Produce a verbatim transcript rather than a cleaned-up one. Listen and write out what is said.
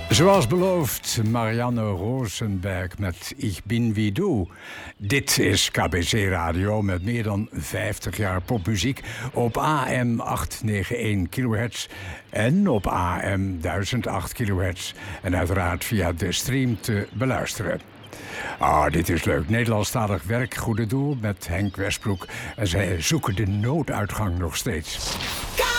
Zoals beloofd, Marianne Rosenberg met Ich bin wie du. Dit is K B C Radio met meer dan vijftig jaar popmuziek op A M achthonderdeenennegentig kilohertz en op A M duizend acht kilohertz. En uiteraard via de stream te beluisteren. Ah, dit is leuk. Nederlandstalig werk, goede doel met Henk Westbroek. En zij zoeken de nooduitgang nog steeds.